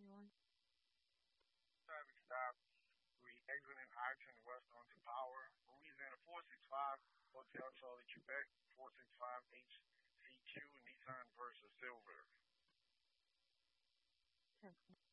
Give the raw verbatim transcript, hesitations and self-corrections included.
Traffic stop. We exiting I ten west onto Power. Louisiana four six five, Hotel Charlie, Quebec, four six five H C Q, Nissan versus Silver.